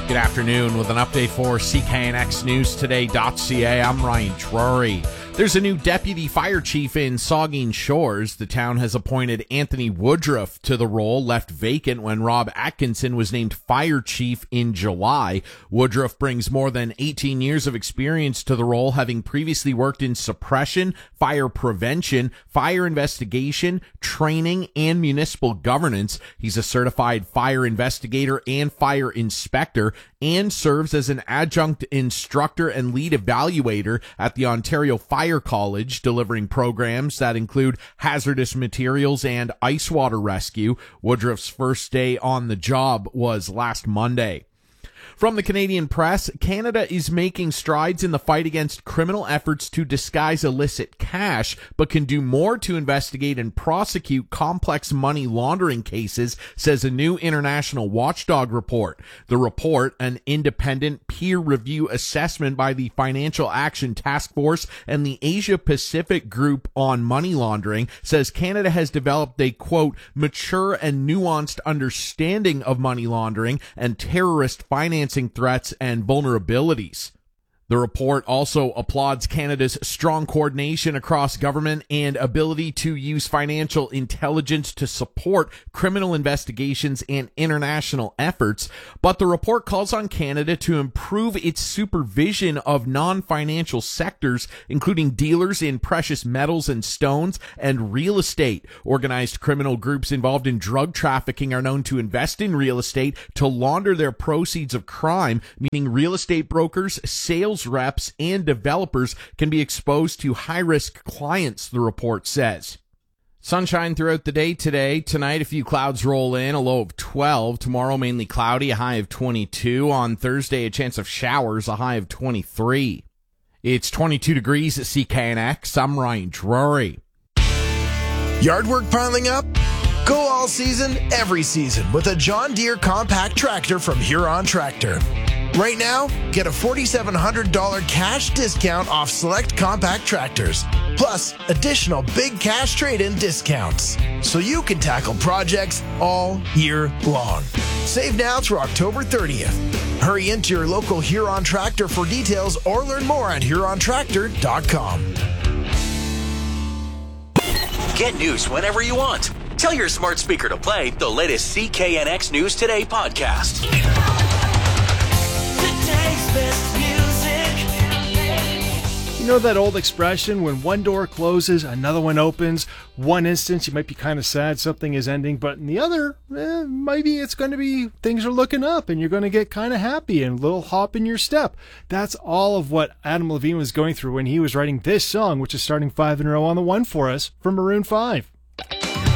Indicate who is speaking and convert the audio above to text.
Speaker 1: Good afternoon with an update for CKNXNewsToday.ca. I'm Ryan Drury. There's a new deputy fire chief in Saugeen Shores. The town has appointed Anthony Woodruff to the role, left vacant when Rob Atkinson was named fire chief in July. Woodruff brings more than 18 years of experience to the role, having previously worked in suppression, fire prevention, fire investigation, training, and municipal governance. He's a certified fire investigator and fire inspector, and serves as an adjunct instructor and lead evaluator at the Ontario Fire College, delivering programs that include hazardous materials and ice water rescue. Woodruff's first day on the job was last Monday. From the Canadian press, Canada is making strides in the fight against criminal efforts to disguise illicit cash, but can do more to investigate and prosecute complex money laundering cases, says a new international watchdog report. The report, an independent peer review assessment by the Financial Action Task Force and the Asia Pacific Group on Money Laundering, says Canada has developed a, quote, mature and nuanced understanding of money laundering and terrorist financing threats and vulnerabilities. The report also applauds Canada's strong coordination across government and ability to use financial intelligence to support criminal investigations and international efforts, but the report calls on Canada to improve its supervision of non-financial sectors, including dealers in precious metals and stones and real estate. Organized criminal groups involved in drug trafficking are known to invest in real estate to launder their proceeds of crime, meaning real estate brokers, sales reps, and developers can be exposed to high-risk clients, the report says. Sunshine throughout the day today. Tonight, a few clouds roll in, a low of 12. Tomorrow, mainly cloudy, a high of 22. On Thursday, a chance of showers, a high of 23. It's 22 degrees at CKNX. I'm Ryan Drury.
Speaker 2: Yard work piling up? Go all season, every season with a John Deere compact tractor from Huron Tractor. Right now, get a $4,700 cash discount off select compact tractors, plus additional big cash trade-in discounts, so you can tackle projects all year long. Save now through October 30th. Hurry into your local Huron Tractor for details or learn more at HuronTractor.com.
Speaker 3: Get news whenever you want. Tell your smart speaker to play the latest CKNX News Today podcast.
Speaker 4: You know that old expression, when one door closes, another one opens. One instance, you might be kind of sad something is ending, but in the other, maybe it's going to be, things are looking up and you're going to get kind of happy and a little hop in your step. That's all of what Adam Levine was going through when he was writing this song, which is starting 5 in a row on the one for us from Maroon 5.